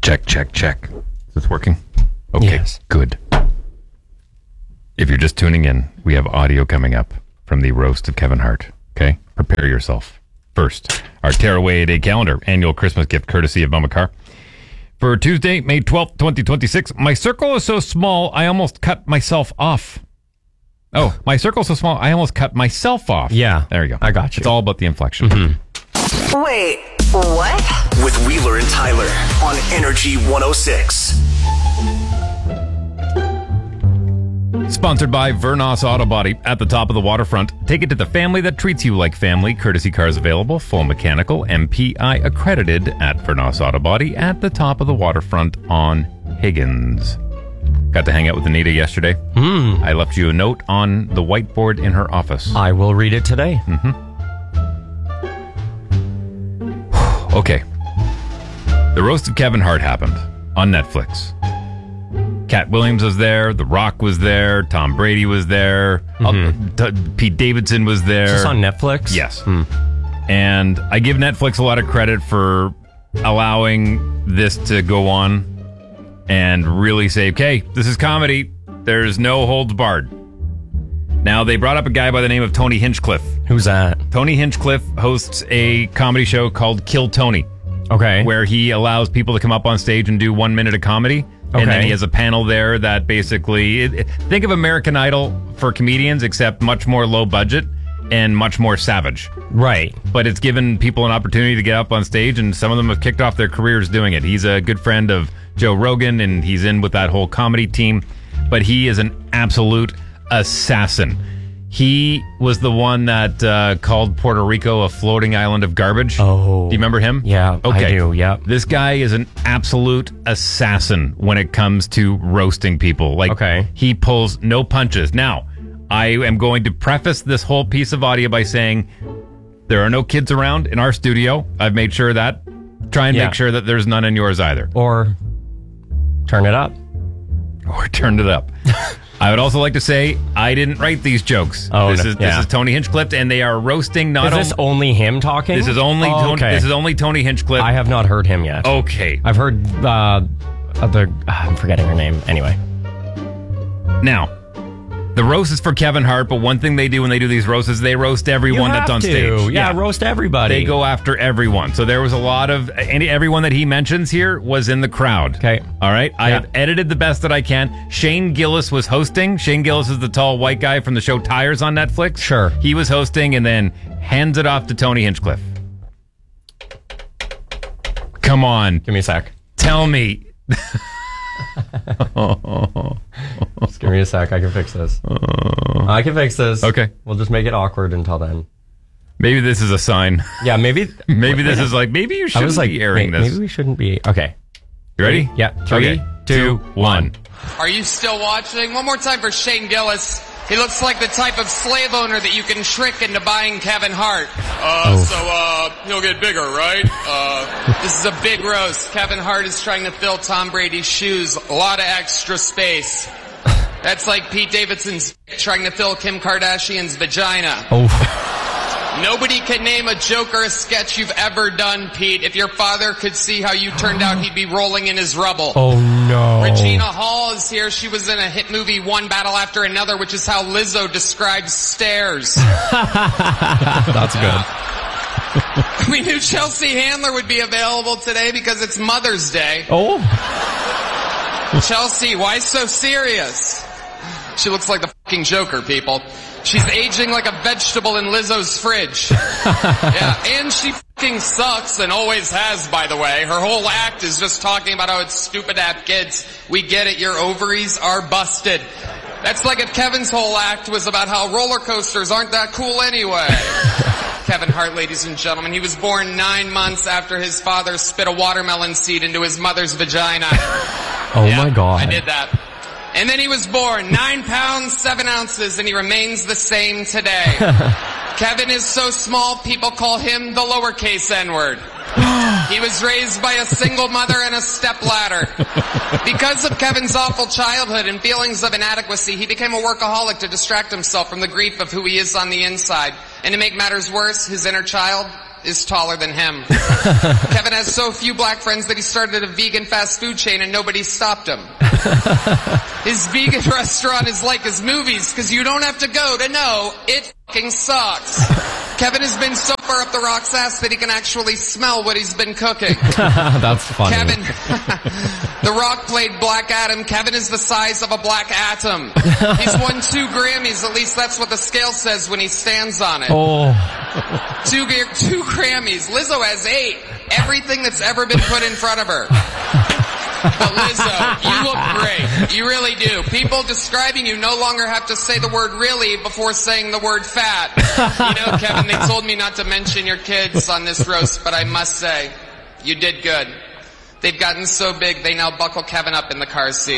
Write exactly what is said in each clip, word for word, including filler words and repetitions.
Check, check, check. Is this working? Okay, Yes. good. If you're just tuning in, we have audio coming up from the roast of Kevin Hart. Okay? Prepare yourself. First, our Tearaway A Day calendar, annual Christmas gift courtesy of Mama Car. For Tuesday, May twelfth, twenty twenty-six, my circle is so small, I almost cut myself off. Oh, my circle's so small, I almost cut myself off. Yeah. There you go. I got you. It's all about the inflection. Mm-hmm. Wait, what? With Wheeler and Tyler on Energy one oh six. Sponsored by Vernos Auto Body at the top of the waterfront. Take it to the family that treats you like family. Courtesy cars available, full mechanical, M P I accredited at Vernos Auto Body at the top of the waterfront on Higgins. Got to hang out with Anita yesterday. Mm. I left you a note on the whiteboard in her office. I will read it today. Mm-hmm. Okay. The roast of Kevin Hart happened on Netflix. Cat Williams was there. The Rock was there. Tom Brady was there. Mm-hmm. Uh, T- Pete Davidson was there. Is this on Netflix? Yes. Mm. And I give Netflix a lot of credit for allowing this to go on and really say, okay, this is comedy. There's no holds barred. Now, they brought up a guy by the name of Tony Hinchcliffe. Who's that? Tony Hinchcliffe hosts a comedy show called Kill Tony. Okay. Where he allows people to come up on stage and do one minute of comedy. Okay. And then he has a panel there that basically, it, it, think of American Idol for comedians, except much more low budget and much more savage. Right. But it's given people an opportunity to get up on stage, and some of them have kicked off their careers doing it. He's a good friend of Joe Rogan, and he's in with that whole comedy team. But he is an absolute assassin. He was the one that uh, called Puerto Rico a floating island of garbage. Oh. Do you remember him? Yeah, okay. I do, yeah. This guy is an absolute assassin when it comes to roasting people. Like, okay. He pulls no punches. Now, I am going to preface this whole piece of audio by saying there are no kids around in our studio. I've made sure that. Try and Yeah. make sure that there's none in yours either. Or turn it up. Or turn it up. I would also like to say I didn't write these jokes. Oh, this no. is yeah. this is Tony Hinchcliffe, and they are roasting not Is this only. only him talking? This is only oh, Tony, okay. this is only Tony Hinchcliffe. I have not heard him yet. Okay. I've heard uh, other. Uh, I'm forgetting her name. Anyway. Now, the roast is for Kevin Hart, but one thing they do when they do these roasts is they roast everyone You that's have on to. stage. Yeah, roast everybody. They go after everyone. So there was a lot of any everyone that he mentions here was in the crowd. Okay. All right. I Yeah. have edited the best that I can. Shane Gillis was hosting. Shane Gillis is the tall white guy from the show Tires on Netflix. Sure. He was hosting and then hands it off to Tony Hinchcliffe. Come on. Give me a sec. Tell me. Just give me a sec. I can fix this. I can fix this. Okay. We'll just make it awkward until then. Maybe this is a sign. Yeah, maybe. Maybe this is like, maybe you I shouldn't was like, be airing may- this. maybe we shouldn't be. Okay. You ready? Yeah. Three, Okay. two, one. Are you still watching? One more time for Shane Gillis. He looks like the type of slave owner that you can trick into buying Kevin Hart. Uh, Oh. so, uh, he'll get bigger, right? Uh, this is a big roast. Kevin Hart is trying to fill Tom Brady's shoes. A lot of extra space. That's like Pete Davidson's trying to fill Kim Kardashian's vagina. Oh. Nobody can name a joke or a sketch you've ever done, Pete. If your father could see how you turned out, he'd be rolling in his rubble. Oh no. Regina Hall is here. She was in a hit movie, One Battle After Another, which is how Lizzo describes stairs. That's good. We knew Chelsea Handler would be available today because it's Mother's Day. Oh. Chelsea, why so serious? She looks like the fucking Joker, people. She's aging like a vegetable in Lizzo's fridge. Yeah, and she fucking sucks and always has, by the way. Her whole act is just talking about how it's stupid to have kids. We get it, your ovaries are busted. That's like if Kevin's whole act was about how roller coasters aren't that cool anyway. Kevin Hart, ladies and gentlemen, he was born nine months after his father spit a watermelon seed into his mother's vagina. Oh Yeah, my God. I did that. And then he was born nine pounds, seven ounces, and he remains the same today. Kevin is so small, people call him the lowercase N-word. He was raised by a single mother and a stepladder. Because of Kevin's awful childhood and feelings of inadequacy, he became a workaholic to distract himself from the grief of who he is on the inside. And to make matters worse, his inner child is taller than him. Kevin has so few black friends that he started a vegan fast food chain and nobody stopped him. His vegan restaurant is like his movies because you don't have to go to know it fucking sucks. Kevin has been so far up the rock's ass that he can actually smell what he's been cooking. That's funny. Kevin, The Rock played Black Adam. Kevin is the size of a black atom. He's won two Grammys. At least that's what the scale says when he stands on it. Oh. Two, two Grammys. Lizzo has eight. Everything that's ever been put in front of her. But Lizzo, you look great. You really do. People describing you no longer have to say the word really before saying the word fat. You know, Kevin, they told me not to mention your kids on this roast, but I must say, you did good. They've gotten so big, they now buckle Kevin up in the car seat.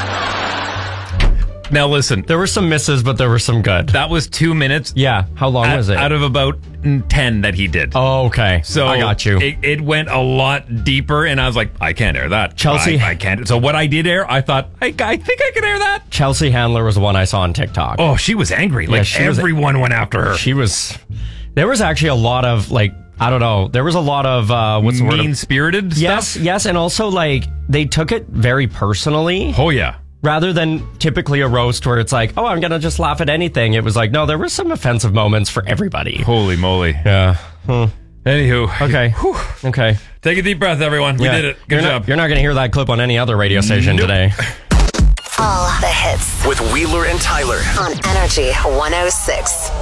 Now listen, There were some misses, but there were some good. that was two minutes. Yeah. How long out, was it? out of about ten that he did. Oh, okay. So I got you. It, it went a lot deeper, and I was like, I can't air that. Chelsea- I, I can't. So what I did air, I thought, I, I think I can air that. Chelsea Handler was the one I saw on TikTok. Oh, she was angry. Like, she was- everyone went after her. She was... There was actually a lot of, like, I don't know. There was a lot of, uh, what's the word? Mean-spirited Yes, stuff? yes. And also, like, they took it very personally. Oh, yeah. Rather than typically a roast where it's like, oh, I'm going to just laugh at anything. It was like, no, there were some offensive moments for everybody. Holy moly. Yeah. Hmm. Anywho. Okay. Whew. Okay. Take a deep breath, everyone. We Yeah. did it. Good you're job. Not, you're not going to hear that clip on any other radio station Nope. today. All the hits With Wheeler and Tyler. on Energy one oh six.